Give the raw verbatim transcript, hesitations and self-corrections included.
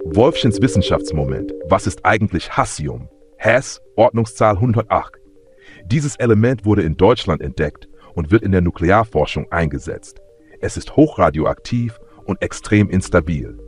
Wolffchens Wissenschaftsmoment. Was ist eigentlich Hassium? Hass, Ordnungszahl hundertacht. Dieses Element wurde in Deutschland entdeckt und wird in der Nuklearforschung eingesetzt. Es ist hochradioaktiv und extrem instabil.